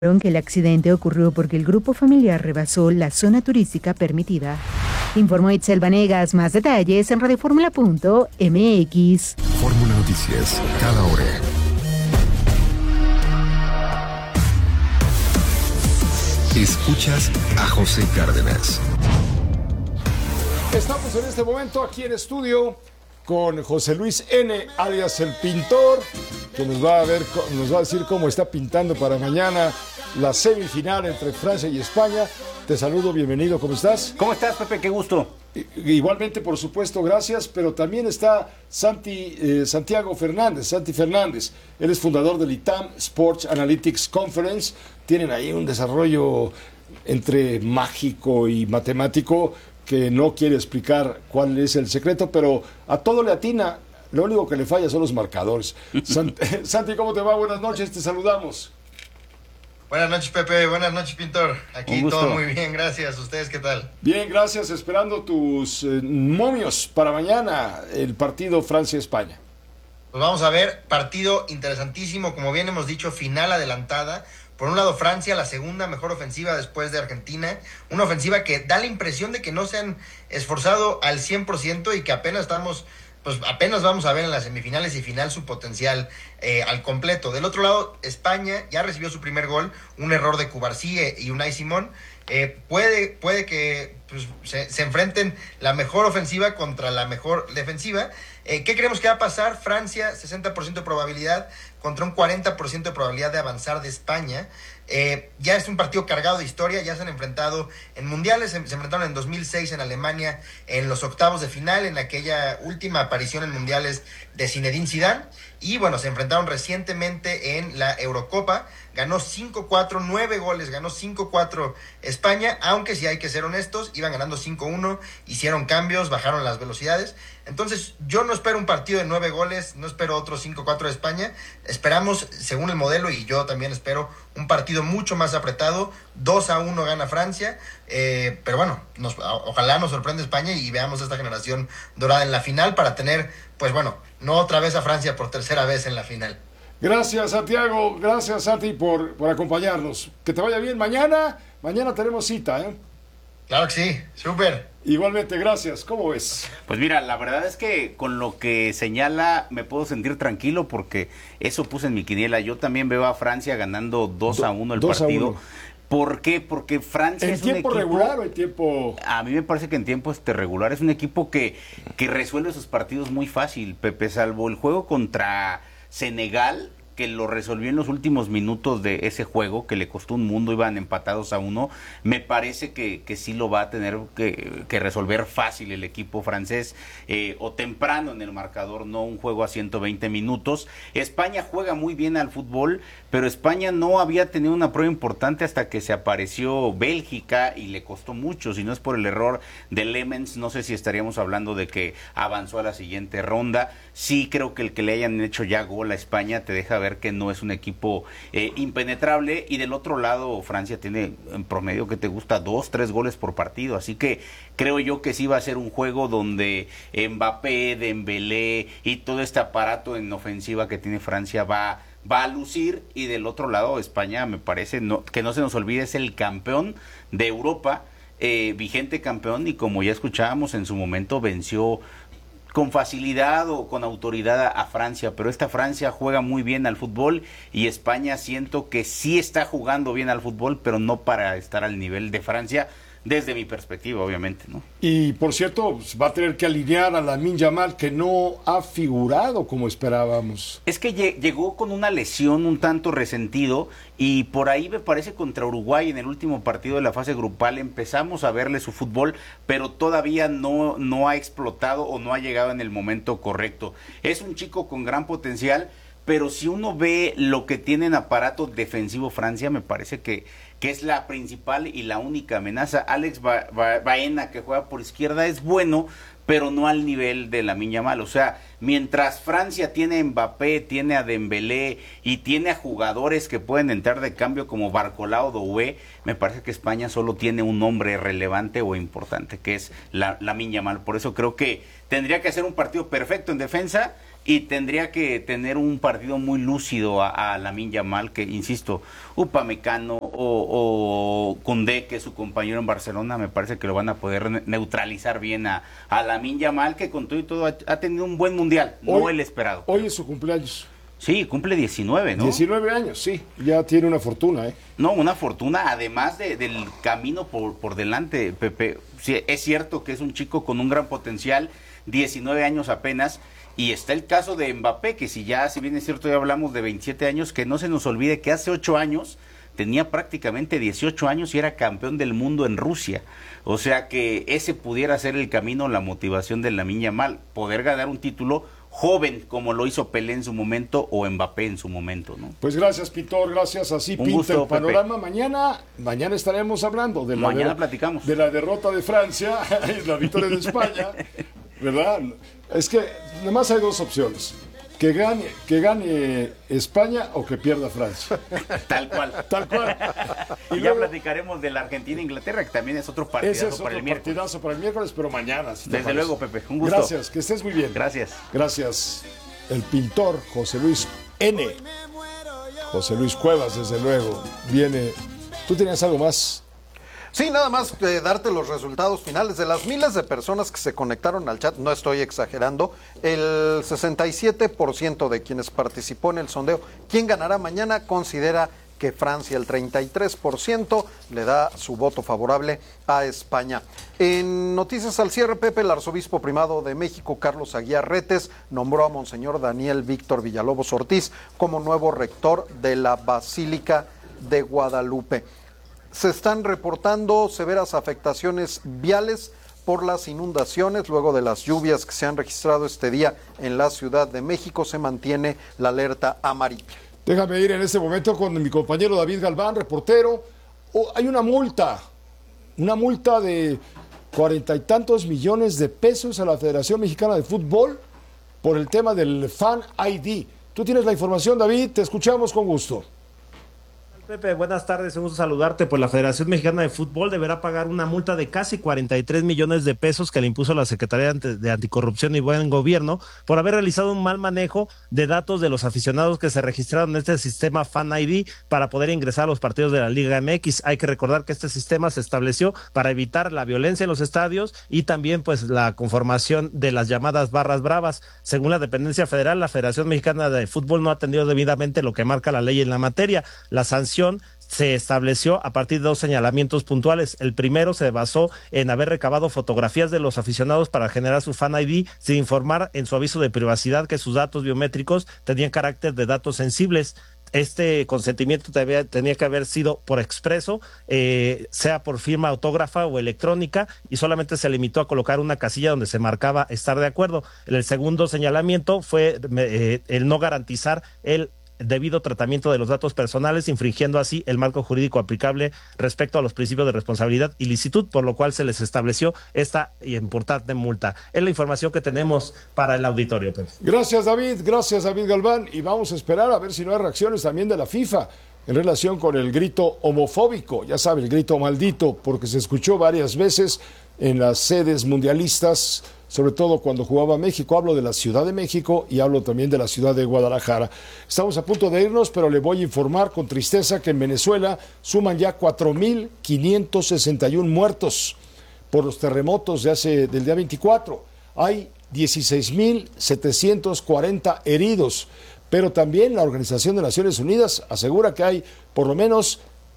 Que el accidente ocurrió porque el grupo familiar rebasó la zona turística permitida. Informó Itzel Vanegas. Más detalles en radioformula.mx. Fórmula Noticias, cada hora. Escuchas a José Cárdenas. Estamos en este momento aquí en estudio con José Luis N., alias el Pintor, que nos va a decir cómo está pintando para mañana la semifinal entre Francia y España. Te saludo, bienvenido, ¿cómo estás? ¿Cómo estás, Pepe? Qué gusto. Igualmente, por supuesto, gracias, pero también está Santiago Fernández, Santi Fernández. Él es fundador del ITAM Sports Analytics Conference. Tienen ahí un desarrollo entre mágico y matemático que no quiere explicar cuál es el secreto, pero a todo le atina. Lo único que le falla son los marcadores. Santi, ¿cómo te va? Buenas noches, te saludamos. Buenas noches, Pepe. Buenas noches, Pintor. Aquí todo muy bien, gracias. ¿Ustedes qué tal? Bien, gracias. Esperando tus momios para mañana, el partido Francia-España. Pues vamos a ver, partido interesantísimo. Como bien hemos dicho, final adelantada. Por un lado, Francia, la segunda mejor ofensiva después de Argentina. Una ofensiva que da la impresión de que no se han esforzado al 100% y que apenas vamos a ver en las semifinales y final su potencial al completo. Del otro lado, España ya recibió su primer gol, un error de Cubarsí y Unai Simón. Puede que se enfrenten la mejor ofensiva contra la mejor defensiva. ¿Qué creemos que va a pasar? Francia, 60% de probabilidad contra un 40% de probabilidad de avanzar de España. Ya es un partido cargado de historia, ya se han enfrentado en mundiales, se enfrentaron en 2006 en Alemania en los octavos de final, en aquella última aparición en mundiales de Zinedine Zidane, y bueno, se enfrentaron recientemente en la Eurocopa, ganó 5-4, 9 goles, ganó 5-4 España, aunque si hay que ser honestos, iban ganando 5-1, hicieron cambios, bajaron las velocidades. Entonces yo no espero un partido de 9 goles, no espero otro 5-4 de España, esperamos, según el modelo, y yo también espero un partido mucho más apretado, 2-1 gana Francia, pero bueno, ojalá nos sorprenda España y veamos esta generación dorada en la final para tener, pues bueno, no otra vez a Francia por tercera vez en la final. Gracias, Santiago, gracias, Santi, por acompañarnos. Que te vaya bien mañana tenemos cita, ¿eh? Claro que sí, súper. Igualmente, gracias. ¿Cómo ves? Pues mira, la verdad es que con lo que señala me puedo sentir tranquilo porque eso puse en mi quiniela. Yo también veo a Francia ganando 2-1 el partido. ¿Por qué? Porque Francia es un equipo... ¿En tiempo regular o en tiempo...? A mí me parece que en tiempo regular es un equipo que resuelve sus partidos muy fácil, Pepe, salvo el juego contra Senegal, que lo resolvió en los últimos minutos de ese juego, que le costó un mundo, iban empatados a 1, me parece que sí lo va a tener que resolver fácil el equipo francés, o temprano en el marcador, no un juego a 120 minutos. España juega muy bien al fútbol, pero España no había tenido una prueba importante hasta que se apareció Bélgica y le costó mucho, si no es por el error de Lemens, no sé si estaríamos hablando de que avanzó a la siguiente ronda. Sí creo que el que le hayan hecho ya gol a España te deja ver que no es un equipo impenetrable, y del otro lado Francia tiene en promedio, que te gusta, 2-3 goles por partido, así que creo yo que sí va a ser un juego donde Mbappé, Dembélé y todo este aparato en ofensiva que tiene Francia va a lucir, y del otro lado España, me parece, que no se nos olvide, es el campeón de Europa, vigente campeón, y como ya escuchábamos en su momento venció con facilidad o con autoridad a Francia, pero esta Francia juega muy bien al fútbol, y España siento que sí está jugando bien al fútbol, pero no para estar al nivel de Francia, desde mi perspectiva, obviamente, ¿no? Y por cierto, va a tener que alinear a Lamine Yamal, que no ha figurado como esperábamos. Es que llegó con una lesión un tanto resentido, y por ahí me parece contra Uruguay en el último partido de la fase grupal empezamos a verle su fútbol, pero todavía no ha explotado o no ha llegado en el momento correcto. Es un chico con gran potencial, pero si uno ve lo que tiene en aparato defensivo Francia, me parece que es la principal y la única amenaza. Alex Baena, que juega por izquierda, es bueno, pero no al nivel de Lamine Yamal. O sea, mientras Francia tiene a Mbappé, tiene a Dembélé y tiene a jugadores que pueden entrar de cambio como Barcola o Doué, me parece que España solo tiene un hombre relevante o importante, que es Lamine Yamal. Por eso creo que tendría que hacer un partido perfecto en defensa y tendría que tener un partido muy lúcido a Lamine Yamal, que insisto, Upamecano o Koundé, que es su compañero en Barcelona, me parece que lo van a poder neutralizar bien a Lamine Yamal, que con todo y todo ha tenido un buen mundial, no el esperado. Hoy es su cumpleaños. Sí, cumple 19, ¿no? 19 años, sí, ya tiene una fortuna, ¿eh? No, una fortuna, además del camino por delante, Pepe. Sí, es cierto que es un chico con un gran potencial, 19 años apenas, y está el caso de Mbappé, que si bien es cierto, ya hablamos de 27 años, que no se nos olvide que hace 8 años tenía prácticamente 18 años y era campeón del mundo en Rusia. O sea que ese pudiera ser el camino, la motivación de Lamine Yamal, poder ganar un título joven, como lo hizo Pelé en su momento o Mbappé en su momento, ¿no? Pues gracias, Pitor, gracias, así Un pinta gusto, el panorama. Pepe. Mañana estaremos hablando de platicamos de la derrota de Francia y la victoria de España, ¿verdad? Es que nada más hay dos opciones: que gane España o que pierda Francia. Tal cual. Tal cual. Y ya platicaremos de la Argentina-Inglaterra, que también es otro partidazo ese es para otro el miércoles. partidazo para el miércoles, pero mañana. Si Desde luego, Pepe, un gusto. Gracias, que estés muy bien. Gracias. Gracias. El pintor José Luis N. José Luis Cuevas, desde luego, viene. ¿Tú tenías algo más? Sí, nada más darte los resultados finales de las miles de personas que se conectaron al chat, no estoy exagerando, el 67% de quienes participó en el sondeo, ¿quién ganará mañana? Considera que Francia, el 33% le da su voto favorable a España. En noticias al cierre, Pepe, el arzobispo primado de México, Carlos Aguiar Retes, nombró a Monseñor Daniel Víctor Villalobos Ortiz como nuevo rector de la Basílica de Guadalupe. Se están reportando severas afectaciones viales por las inundaciones. Luego de las lluvias que se han registrado este día en la Ciudad de México, se mantiene la alerta amarilla. Déjame ir en este momento con mi compañero David Galván, reportero. Hay una multa de 40 y tantos millones de pesos a la Federación Mexicana de Fútbol por el tema del Fan ID. Tú tienes la información, David, te escuchamos con gusto. Pepe, buenas tardes, un gusto saludarte. Pues la Federación Mexicana de Fútbol deberá pagar una multa de casi 43 millones de pesos que le impuso la Secretaría de Anticorrupción y Buen Gobierno por haber realizado un mal manejo de datos de los aficionados que se registraron en este sistema Fan ID para poder ingresar a los partidos de la Liga MX. Hay que recordar que este sistema se estableció para evitar la violencia en los estadios y también pues la conformación de las llamadas barras bravas. Según la dependencia federal, la Federación Mexicana de Fútbol no ha atendido debidamente lo que marca la ley en la materia. La sanción se estableció a partir de dos señalamientos puntuales. El primero se basó en haber recabado fotografías de los aficionados para generar su Fan ID sin informar en su aviso de privacidad que sus datos biométricos tenían carácter de datos sensibles. Este consentimiento tenía que haber sido por expreso, sea por firma autógrafa o electrónica, y solamente se limitó a colocar una casilla donde se marcaba estar de acuerdo. El segundo señalamiento fue el no garantizar el debido tratamiento de los datos personales, infringiendo así el marco jurídico aplicable respecto a los principios de responsabilidad y licitud, por lo cual se les estableció esta importante multa. Es la información que tenemos para el auditorio, Pedro. Gracias, David Galván, y vamos a esperar a ver si no hay reacciones también de la FIFA en relación con el grito homofóbico, ya sabe, el grito maldito, porque se escuchó varias veces en las sedes mundialistas, sobre todo cuando jugaba México. Hablo de la Ciudad de México y hablo también de la ciudad de Guadalajara. Estamos a punto de irnos, pero le voy a informar con tristeza que en Venezuela suman ya 4.561 muertos por los terremotos del día 24. Hay 16.740 heridos, pero también la Organización de Naciones Unidas asegura que hay por lo menos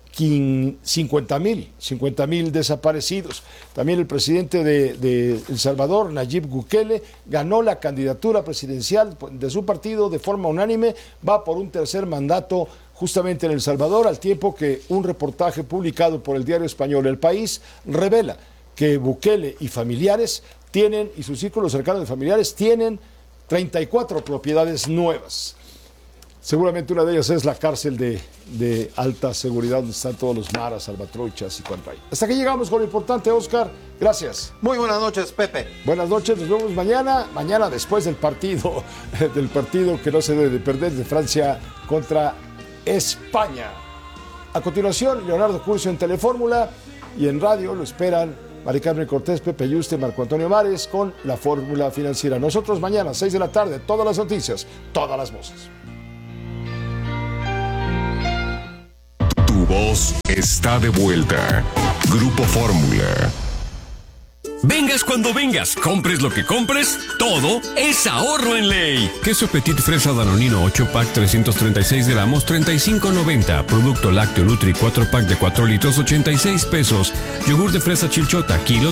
50.000 desaparecidos. También el presidente de El Salvador, Nayib Bukele, ganó la candidatura presidencial de su partido de forma unánime, va por un tercer mandato justamente en El Salvador, al tiempo que un reportaje publicado por el diario español El País revela que Bukele y familiares y su círculo cercano de familiares tienen 34 propiedades nuevas. Seguramente una de ellas es la cárcel de alta seguridad donde están todos los maras, salvatruchas y cuanto hay. Hasta aquí llegamos con lo importante, Oscar. Gracias. Muy buenas noches, Pepe. Buenas noches, nos vemos mañana después del partido que no se debe perder, de Francia contra España. A continuación, Leonardo Curcio en Telefórmula, y en radio lo esperan Mari Carmen Cortés, Pepe Yuste, Marco Antonio Mares con la Fórmula Financiera. Nosotros mañana, 6 de la tarde, todas las noticias, todas las voces. Tu voz está de vuelta. Grupo Fórmula. Vengas cuando vengas, compres lo que compres, todo es ahorro en ley. Queso Petit Fresa Danonino 8 pack 336 gramos 35.90. Producto lácteo Nutri 4 pack de 4 litros 86 pesos. Yogur de fresa Chilchota kilo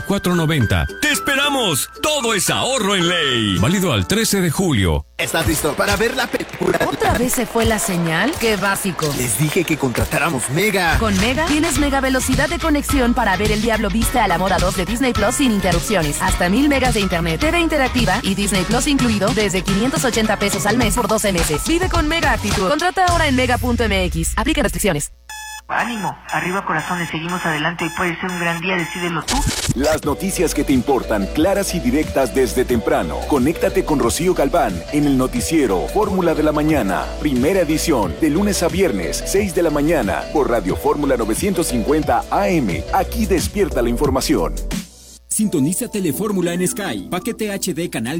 34.90. ¡Te esperamos! Todo es ahorro en ley. Válido al 13 de julio. ¿Estás listo para ver la película? ¿Otra vez se fue la señal? ¡Qué básico! Les dije que contratáramos Mega. Con Mega tienes mega velocidad de conexión para ver El Diablo Viste a la Moda 2 de Disney Plus sin interrupciones. Hasta 1000 megas de internet, TV interactiva y Disney Plus incluido desde 580 pesos al mes por 12 meses. Vive con Mega Actitud. Contrata ahora en mega.mx. Aplica restricciones. Ánimo, arriba corazones, seguimos adelante y puede ser un gran día, decídelo tú. Las noticias que te importan, claras y directas desde temprano. Conéctate con Rocío Galván en el noticiero Fórmula de la Mañana. Primera edición, de lunes a viernes, 6 de la mañana, por Radio Fórmula 950 AM. Aquí despierta la información. Sintoniza Telefórmula en Sky. Paquete HD canal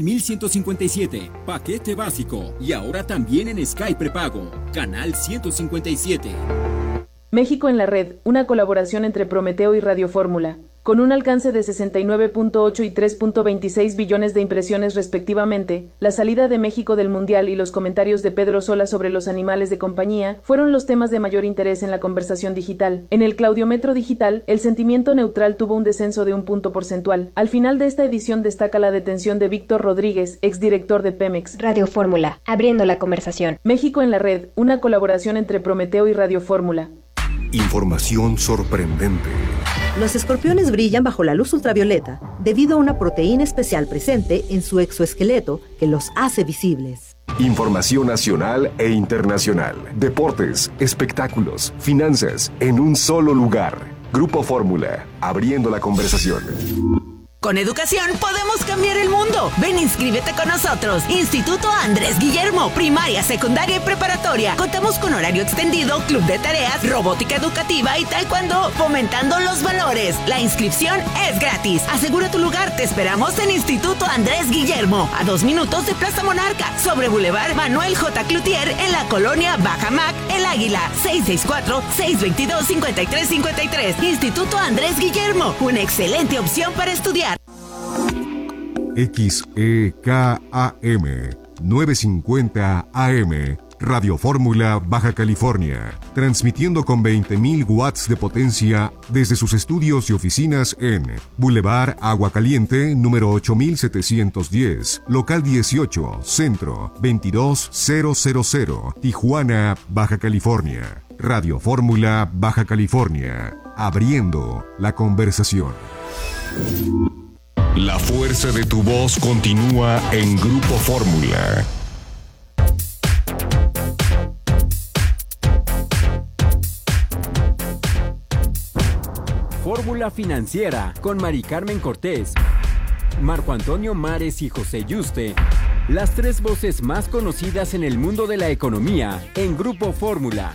1157. Paquete básico. Y ahora también en Sky prepago. Canal 157. México en la red, una colaboración entre Prometeo y Radio Fórmula. Con un alcance de 69.8 y 3.26 billones de impresiones respectivamente, la salida de México del Mundial y los comentarios de Pedro Sola sobre los animales de compañía fueron los temas de mayor interés en la conversación digital. En el Claudiometro digital, el sentimiento neutral tuvo un descenso de 1 punto porcentual. Al final de esta edición destaca la detención de Víctor Rodríguez, exdirector de Pemex. Radio Fórmula, abriendo la conversación. México en la red, una colaboración entre Prometeo y Radio Fórmula. Información sorprendente. Los escorpiones brillan bajo la luz ultravioleta debido a una proteína especial presente en su exoesqueleto que los hace visibles. Información nacional e internacional. Deportes, espectáculos, finanzas, en un solo lugar. Grupo Fórmula, abriendo la conversación. Con educación podemos cambiar el mundo. Ven, inscríbete con nosotros. Instituto Andrés Guillermo, primaria, secundaria y preparatoria. Contamos con horario extendido, club de tareas, robótica educativa y taekwondo, fomentando los valores. La inscripción es gratis. Asegura tu lugar. Te esperamos en Instituto Andrés Guillermo, a 2 minutos de Plaza Monarca, sobre Boulevard Manuel J. Cloutier, en la colonia Bajamac, El Águila. 664-622-5353. Instituto Andrés Guillermo, una excelente opción para estudiar. XEKAM 950 AM, Radio Fórmula, Baja California, transmitiendo con 20.000 watts de potencia desde sus estudios y oficinas en Boulevard Agua Caliente, número 8710, local 18, centro 22000, Tijuana, Baja California. Radio Fórmula, Baja California, abriendo la conversación. La fuerza de tu voz continúa en Grupo Fórmula. Fórmula Financiera con Mari Carmen Cortés, Marco Antonio Mares y José Yuste. Las 3 voces más conocidas en el mundo de la economía en Grupo Fórmula.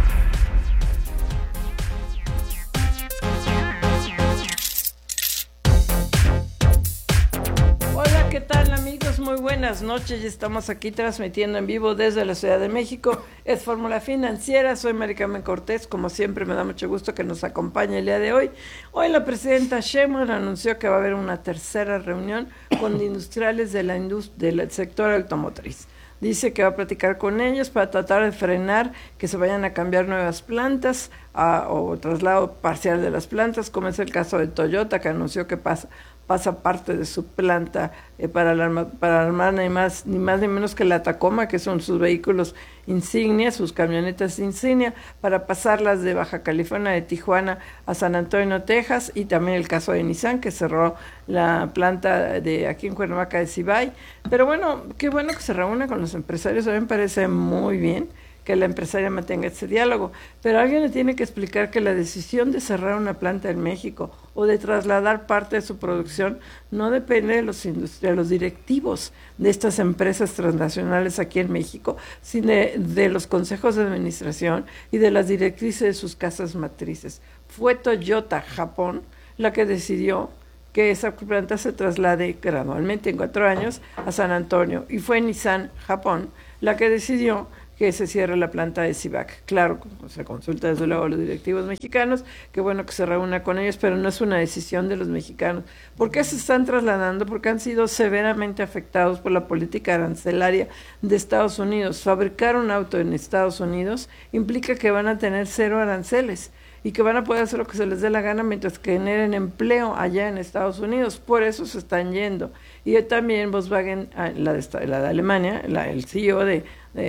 ¿Qué tal, amigos? Muy buenas noches. Ya estamos aquí transmitiendo en vivo desde la Ciudad de México. Es Fórmula Financiera. Soy Mari Carmen Cortés. Como siempre, me da mucho gusto que nos acompañe el día de hoy. Hoy la presidenta Sheinbaum anunció que va a haber una tercera reunión con industriales de del sector automotriz. Dice que va a platicar con ellos para tratar de frenar que se vayan a cambiar nuevas plantas o traslado parcial de las plantas, como es el caso de Toyota, que anunció que pasa parte de su planta para armar ni más ni menos que la Tacoma, que son sus vehículos insignia, sus camionetas insignia, para pasarlas de Baja California, de Tijuana a San Antonio, Texas, y también el caso de Nissan, que cerró la planta de aquí en Cuernavaca de Cibay. Pero bueno, qué bueno que se reúna con los empresarios. A mí me parece muy bien que la empresaria mantenga ese diálogo, pero alguien le tiene que explicar que la decisión de cerrar una planta en México o de trasladar parte de su producción no depende de los directivos de estas empresas transnacionales aquí en México, sino de los consejos de administración y de las directrices de sus casas matrices. Fue Toyota, Japón, la que decidió que esa planta se traslade gradualmente en 4 años a San Antonio, y fue Nissan Japón la que decidió que se cierre la planta de Civac. Claro, se consulta desde luego a los directivos mexicanos, qué bueno que se reúna con ellos, pero no es una decisión de los mexicanos. ¿Por qué se están trasladando? Porque han sido severamente afectados por la política arancelaria de Estados Unidos. Fabricar un auto en Estados Unidos implica que van a tener 0 aranceles y que van a poder hacer lo que se les dé la gana mientras que generen empleo allá en Estados Unidos. Por eso se están yendo. Y también Volkswagen, la de Alemania, el CEO de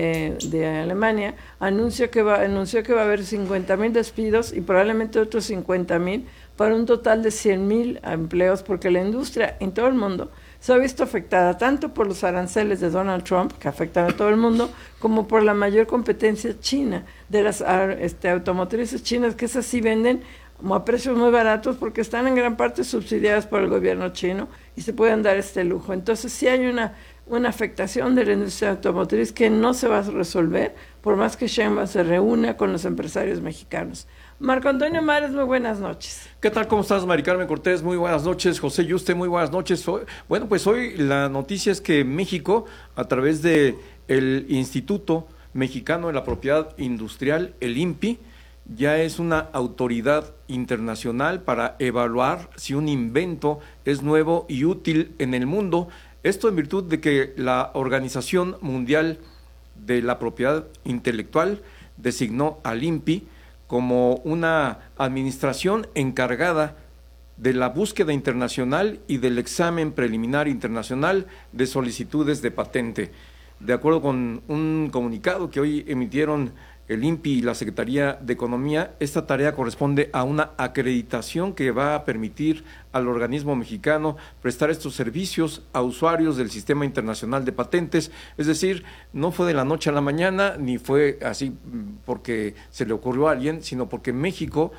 Alemania, anunció que va a haber 50,000 despidos y probablemente otros 50,000 para un total de 100,000 empleos, porque la industria en todo el mundo se ha visto afectada tanto por los aranceles de Donald Trump, que afectan a todo el mundo, como por la mayor competencia china, de las automotrices chinas, que esas sí venden a precios muy baratos porque están en gran parte subsidiadas por el gobierno chino y se pueden dar este lujo. Entonces sí hay una afectación de la industria automotriz que no se va a resolver por más que Sheinbaum se reúna con los empresarios mexicanos. Marco Antonio Mares, muy buenas noches. ¿Qué tal? ¿Cómo estás, Mari Carmen Cortés? Muy buenas noches. José Yuste, muy buenas noches. Bueno, pues hoy la noticia es que México, a través de el Instituto Mexicano de la Propiedad Industrial, el INPI, ya es una autoridad internacional para evaluar si un invento es nuevo y útil en el mundo. Esto en virtud de que la Organización Mundial de la Propiedad Intelectual designó al INPI como una administración encargada de la búsqueda internacional y del examen preliminar internacional de solicitudes de patente. De acuerdo con un comunicado que hoy emitieron el INPI y la Secretaría de Economía, esta tarea corresponde a una acreditación que va a permitir al organismo mexicano prestar estos servicios a usuarios del Sistema Internacional de Patentes. Es decir, no fue de la noche a la mañana, ni fue así porque se le ocurrió a alguien, sino porque en México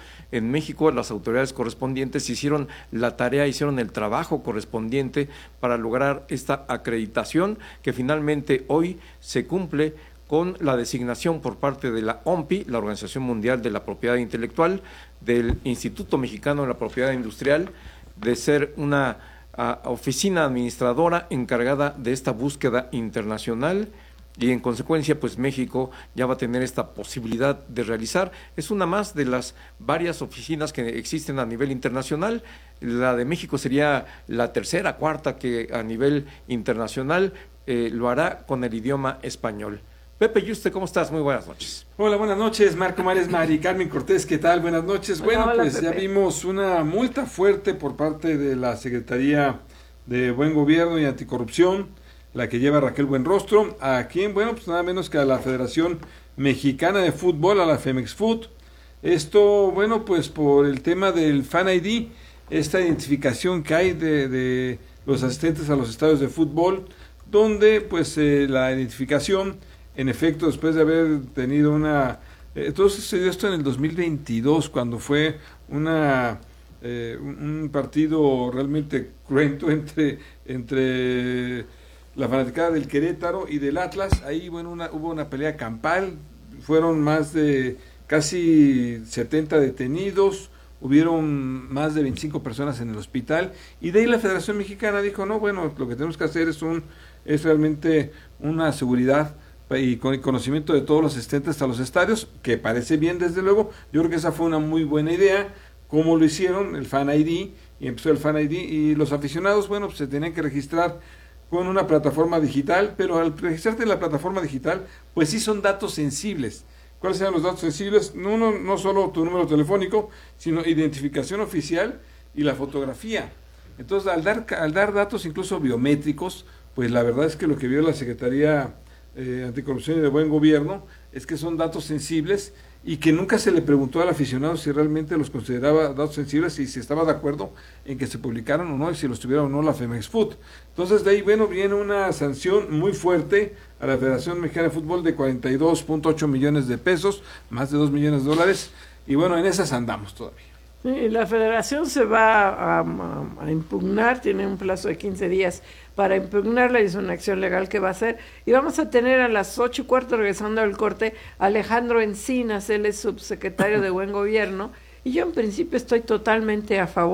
las autoridades correspondientes hicieron la tarea, hicieron el trabajo correspondiente para lograr esta acreditación que finalmente hoy se cumple con la designación por parte de la OMPI, la Organización Mundial de la Propiedad Intelectual, del Instituto Mexicano de la Propiedad Industrial, de ser una oficina administradora encargada de esta búsqueda internacional, y en consecuencia pues México ya va a tener esta posibilidad de realizar. Es una más de las varias oficinas que existen a nivel internacional. La de México sería la tercera, cuarta que a nivel internacional lo hará con el idioma español. Pepe Yuste, ¿cómo estás? Muy buenas noches. Hola, buenas noches, Marco Mares, Mari Carmen Cortés, ¿qué tal? Buenas noches. Bueno, hola, pues Pepe. ya vimos una multa fuerte por parte de la Secretaría de Buen Gobierno y Anticorrupción, la que lleva Raquel Buenrostro, a quien, bueno, pues nada menos que a la Federación Mexicana de Fútbol, a la Femex Food. Esto, bueno, pues por el tema del Fan ID, esta identificación que hay de los asistentes a los estadios de fútbol, donde pues la identificación, en efecto, después de haber tenido todo sucedió esto en el 2022, cuando fue un partido realmente cruento entre la fanaticada del Querétaro y del Atlas. Ahí, bueno, hubo una pelea campal, fueron más de casi 70 detenidos, hubieron más de 25 personas en el hospital, y de ahí la Federación Mexicana dijo, no, bueno, lo que tenemos que hacer es realmente una seguridad y con el conocimiento de todos los asistentes a los estadios, que parece bien desde luego. Yo creo que esa fue una muy buena idea, como lo hicieron, el Fan ID, y empezó el Fan ID, y los aficionados, bueno, pues se tenían que registrar con una plataforma digital, pero al registrarte en la plataforma digital, pues sí son datos sensibles. ¿Cuáles eran los datos sensibles? No solo tu número telefónico, sino identificación oficial y la fotografía. Entonces, al dar datos incluso biométricos, pues la verdad es que lo que vio la Secretaría Anticorrupción y de Buen Gobierno es que son datos sensibles, y que nunca se le preguntó al aficionado si realmente los consideraba datos sensibles y si estaba de acuerdo en que se publicaran o no, y si los tuviera o no la Femex Food. Entonces de ahí, bueno, viene una sanción muy fuerte a la Federación Mexicana de Fútbol de 42.8 millones de pesos, más de $2 millones, y bueno, en esas andamos todavía. Sí, la federación se va a impugnar, tiene un plazo de 15 días para impugnarla, y es una acción legal que va a hacer. Y vamos a tener a las 8:15, regresando al corte, Alejandro Encinas, él es subsecretario de Buen Gobierno, y yo en principio estoy totalmente a favor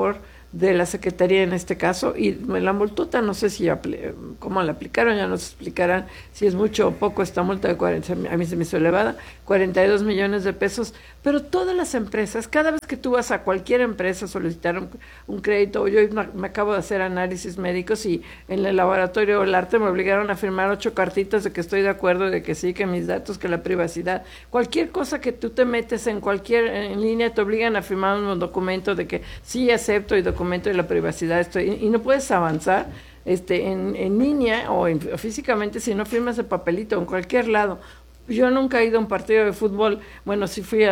de la Secretaría en este caso, y la multota no sé si cómo la aplicaron, ya nos explicarán si es mucho o poco esta multa de 40, a mí se me hizo elevada, 42 millones de pesos, pero todas las empresas, cada vez que tú vas a cualquier empresa a solicitar un crédito, yo me acabo de hacer análisis médicos y en el laboratorio Olarte me obligaron a firmar 8 cartitas de que estoy de acuerdo, de que sí, que mis datos, que la privacidad, cualquier cosa que tú te metes en línea te obligan a firmar un documento de que sí acepto y documento de la privacidad y no puedes avanzar en línea o físicamente si no firmas el papelito en cualquier lado. Yo nunca he ido a un partido de fútbol, bueno, sí fui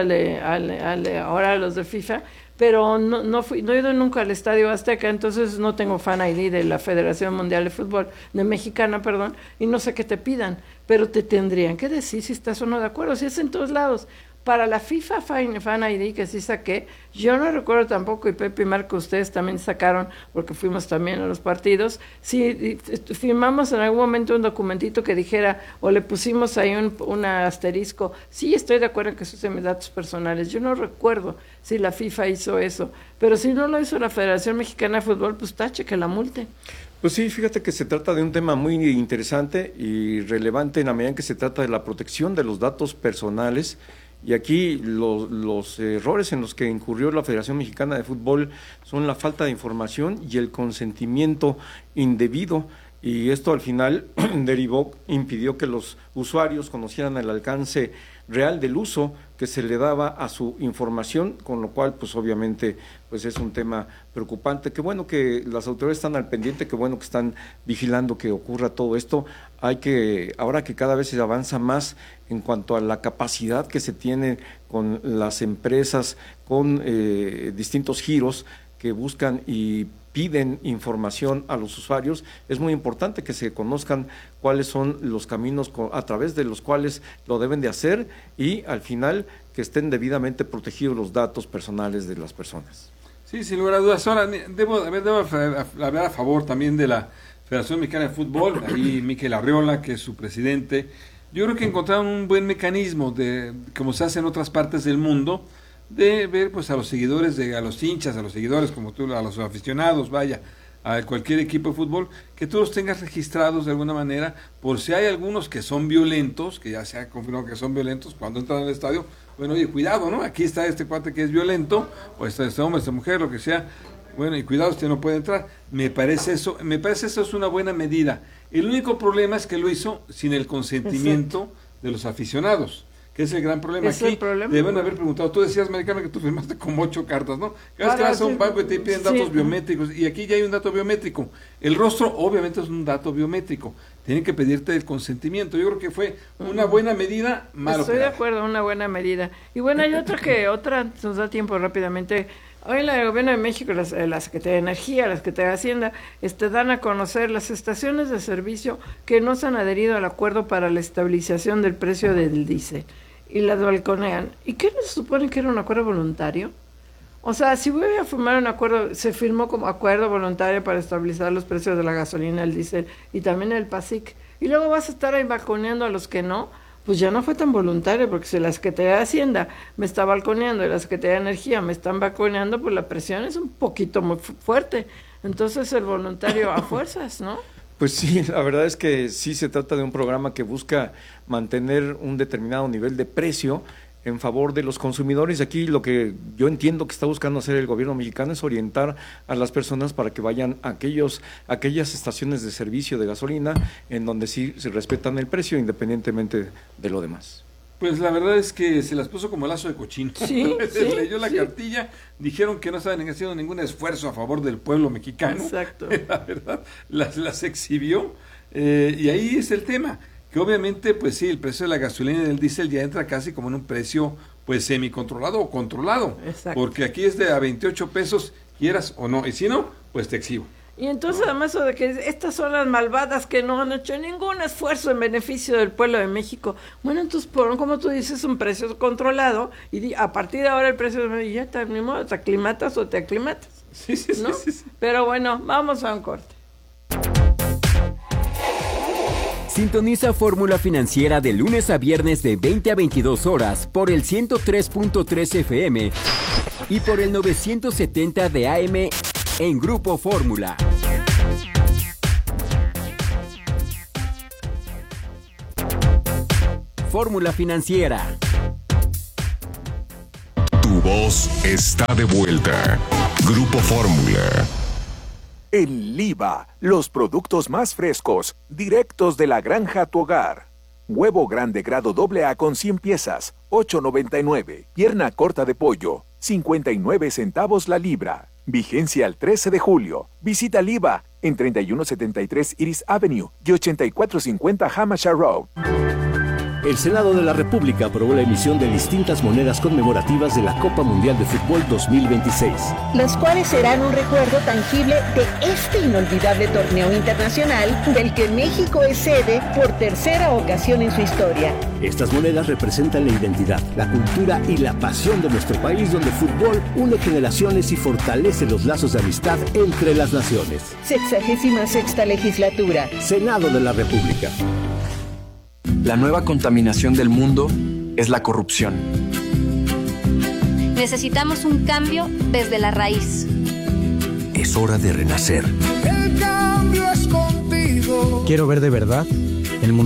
ahora a los de FIFA, pero no he ido nunca al Estadio Azteca, entonces no tengo Fan ID de la Federación Mundial de Fútbol, de Mexicana, perdón, y no sé qué te pidan, pero te tendrían que decir si estás o no de acuerdo, si es en todos lados. Para la FIFA Fan ID, que sí saqué, yo no recuerdo tampoco, y Pepe y Marco, ustedes también sacaron, porque fuimos también a los partidos, sí, firmamos en algún momento un documentito que dijera, o le pusimos ahí un asterisco, sí estoy de acuerdo en que se usen mis datos personales, yo no recuerdo si la FIFA hizo eso, pero si no lo hizo la Federación Mexicana de Fútbol, pues tache, que la multen. Pues sí, fíjate que se trata de un tema muy interesante y relevante en la medida en que se trata de la protección de los datos personales. Y aquí los errores en los que incurrió la Federación Mexicana de Fútbol son la falta de información y el consentimiento indebido, y esto al final impidió que los usuarios conocieran el alcance real del uso que se le daba a su información, con lo cual pues obviamente pues es un tema preocupante. Qué bueno que las autoridades están al pendiente, qué bueno que están vigilando que ocurra todo esto. Ahora que cada vez se avanza más en cuanto a la capacidad que se tiene con las empresas, con distintos giros que buscan y piden información a los usuarios, es muy importante que se conozcan cuáles son los caminos a través de los cuales lo deben de hacer y al final que estén debidamente protegidos los datos personales de las personas. Sí, sin lugar a dudas. Ahora, debo hablar a favor también de la Federación Mexicana de Fútbol, ahí Miquel Arriola, que es su presidente. Yo creo que encontraron un buen mecanismo de, como se hace en otras partes del mundo, de ver pues a los seguidores, a los hinchas, a los seguidores, como tú, a los aficionados, vaya, a cualquier equipo de fútbol, que tú los tengas registrados de alguna manera, por si hay algunos que son violentos, que ya se ha confirmado que son violentos cuando entran al estadio, bueno, oye, cuidado, ¿no? Aquí está este cuate que es violento, o está este hombre, esta mujer, lo que sea, bueno, y cuidado, usted no puede entrar. Me parece eso es una buena medida. El único problema es que lo hizo sin el consentimiento de los aficionados, que es el gran problema. Aquí deben haber preguntado, tú decías, Maricana, que tú firmaste como 8 cartas, ¿no? Cada vez que vas a un banco y te piden datos biométricos, y aquí ya hay un dato biométrico. El rostro obviamente es un dato biométrico, tienen que pedirte el consentimiento. Yo creo que fue una buena medida, Estoy de acuerdo, una buena medida. Y bueno, hay otra nos da tiempo rápidamente. Hoy el Gobierno de México, la Secretaría de Energía, la Secretaría de Hacienda, dan a conocer las estaciones de servicio que no se han adherido al acuerdo para la estabilización del precio del diésel. Y las balconean. ¿Y qué no se supone que era un acuerdo voluntario? O sea, si voy a firmar un acuerdo, se firmó como acuerdo voluntario para estabilizar los precios de la gasolina, el diésel y también el PASIC, y luego vas a estar ahí balconeando a los que no, pues ya no fue tan voluntario, porque si la Secretaría de Hacienda me está balconeando y la Secretaría de Energía me están balconeando, pues la presión es un poquito muy fuerte. Entonces el voluntario a fuerzas, ¿no? Pues sí, la verdad es que sí se trata de un programa que busca mantener un determinado nivel de precio en favor de los consumidores. Aquí lo que yo entiendo que está buscando hacer el gobierno mexicano es orientar a las personas para que vayan a aquellas estaciones de servicio de gasolina en donde sí se respetan el precio independientemente de lo demás. Pues la verdad es que se las puso como lazo de cochino. Sí, se leyó la cartilla, dijeron que no estaban haciendo ningún esfuerzo a favor del pueblo mexicano. Exacto. La verdad, las exhibió, y ahí es el tema, que obviamente, pues sí, el precio de la gasolina y del diésel ya entra casi como en un precio, pues semicontrolado o controlado. Exacto. Porque aquí es de a 28 pesos, quieras o no, y si no, pues te exhibo. Y entonces además de que estas son las malvadas que no han hecho ningún esfuerzo en beneficio del pueblo de México, bueno, entonces como tú dices, un precio controlado y a partir de ahora el precio de ya te aclimatas o te aclimatas. Sí, ¿no? sí. Pero bueno, vamos a un corte. Sintoniza Fórmula Financiera de lunes a viernes de 20 a 22 horas por el 103.3 FM y por el 970 de AM en Grupo Fórmula. Fórmula Financiera. Tu voz está de vuelta. Grupo Fórmula. En Liva, los productos más frescos, directos de la granja a tu hogar. Huevo grande grado AA con 100 piezas, $8.99. Pierna corta de pollo, 59 centavos la libra. Vigencia al 13 de julio. Visita Liva en 3173 Iris Avenue y 8450 Hampshire Road. El Senado de la República aprobó la emisión de distintas monedas conmemorativas de la Copa Mundial de Fútbol 2026. Las cuales serán un recuerdo tangible de este inolvidable torneo internacional del que México es sede por tercera ocasión en su historia. Estas monedas representan la identidad, la cultura y la pasión de nuestro país, donde el fútbol une generaciones y fortalece los lazos de amistad entre las naciones. 66ª legislatura. Senado de la República. La nueva contaminación del mundo es la corrupción. Necesitamos un cambio desde la raíz. Es hora de renacer. El cambio es contigo. Quiero ver de verdad el mundo.